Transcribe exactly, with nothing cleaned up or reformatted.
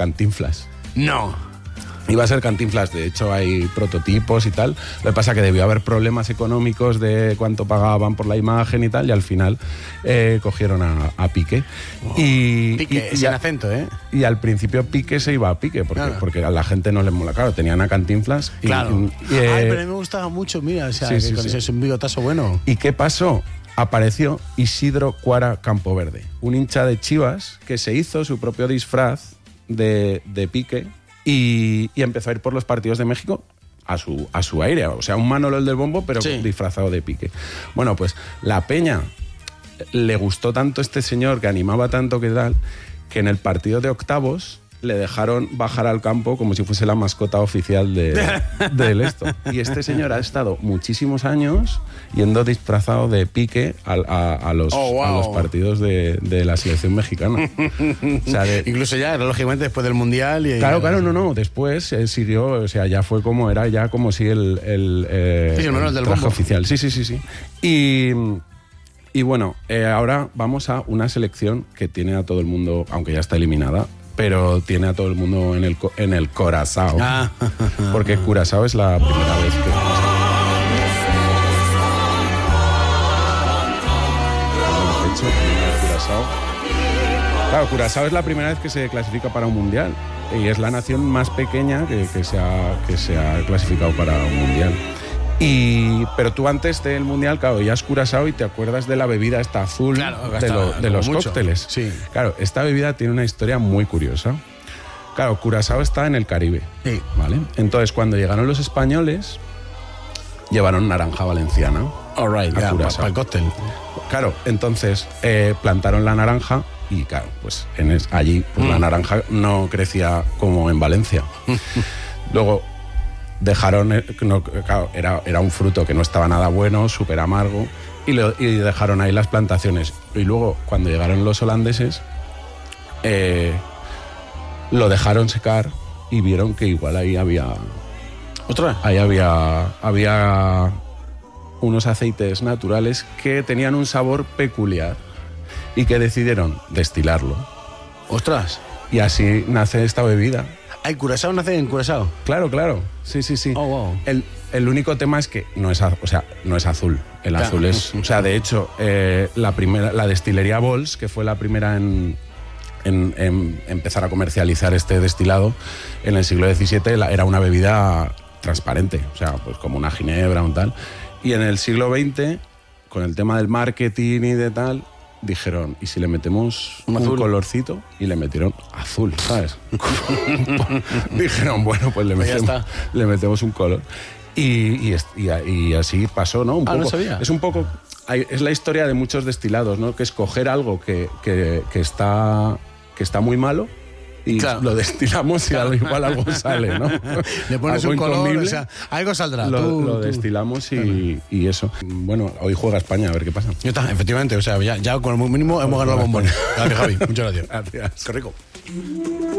Cantinflas. No. Iba a ser Cantinflas, de hecho hay prototipos y tal. Lo que pasa es que debió haber problemas económicos de cuánto pagaban por la imagen y tal, y al final eh, cogieron a, a Piqué. Oh, y, Piqué, y, sin y a, acento, ¿eh? Y al principio Piqué se iba a Piqué, porque, claro. porque a la gente no le mola. Claro, tenían a Cantinflas. Y, claro. Y, eh, Ay, pero a mí me gustaba mucho, mira, o sea, sí, que sí, con sí. ese es un bigotazo bueno. ¿Y qué pasó? Apareció Isidro Cuara Campoverde, un hincha de Chivas que se hizo su propio disfraz de, de Piqué y, y empezó a ir por los partidos de México a su, a su aire. O sea, un Manolo el del bombo, pero sí. disfrazado de Piqué. Bueno, pues la peña le gustó tanto este señor, que animaba tanto que tal, que en el partido de octavos le dejaron bajar al campo como si fuese la mascota oficial de, del esto. Y este señor ha estado muchísimos años yendo disfrazado de Piqué a, a, a, los, oh, wow. a los partidos de, de la selección mexicana. O sea, de, incluso ya, lógicamente, después del Mundial. Y, claro, claro, no, no. Después eh, siguió, o sea, ya fue como era, ya como si el, el, eh, sí, el, el del traje oficial. Sí, sí, sí, sí. Y... Y bueno, eh, ahora vamos a una selección que tiene a todo el mundo, aunque ya está eliminada, pero tiene a todo el mundo en el, en el Curazao. Ah. Porque Curazao es la primera vez que... Curazao. Claro, Curazao es la primera vez que se clasifica para un mundial. Y es la nación más pequeña que, que, se, ha, que se ha clasificado para un mundial. Y, pero tú antes del mundial, claro, ya has Curazao y te acuerdas de la bebida esta azul, claro, de, lo, de los mucho. cócteles. Sí. Claro, esta bebida tiene una historia muy curiosa. Claro, Curazao está en el Caribe. Sí. ¿Vale? Entonces, cuando llegaron los españoles, llevaron naranja valenciana. All right, a Curazao. Para el cóctel. Claro, entonces eh, plantaron la naranja y, claro, pues en es, allí pues, mm. la naranja no crecía como en Valencia. Luego... Dejaron, no, claro, era, era un fruto que no estaba nada bueno, súper amargo, y, lo, y dejaron ahí las plantaciones. Y luego, cuando llegaron los holandeses, eh, lo dejaron secar y vieron que igual ahí había... ¿Otra? Ahí había, había unos aceites naturales que tenían un sabor peculiar y que decidieron destilarlo. ¡Ostras! Y así nace esta bebida. ¿Hay Curazao nace en Curazao? Claro, claro. Sí, sí, sí. Oh, wow. El, el único tema es que no es, o sea, no es azul. El claro. azul es... O sea, de hecho, eh, la, primera, la destilería Bols, que fue la primera en, en, en empezar a comercializar este destilado en el siglo diecisiete, la, era una bebida transparente. O sea, pues como una ginebra o tal. Y en el siglo veinte, con el tema del marketing y de tal... dijeron, ¿y si le metemos un, un colorcito? Y le metieron azul, ¿sabes? Dijeron, bueno, pues le metemos, le metemos un color. Y, y, y, y así pasó, ¿no? Un ah, poco, no sabía. Es un poco... Hay, es la historia de muchos destilados, ¿no? Que es coger algo que, que, que, está, que está muy malo y claro. lo destilamos y claro. igual algo sale, ¿no? Le pones algo un color, o sea, algo saldrá. Lo, tú, lo tú. destilamos y, y eso. Bueno, hoy juega España, a ver qué pasa. Ya está, efectivamente, o sea, ya, ya con el mínimo hemos ganado el bombón. Gracias, Javi. Muchas gracias. Gracias. Qué rico.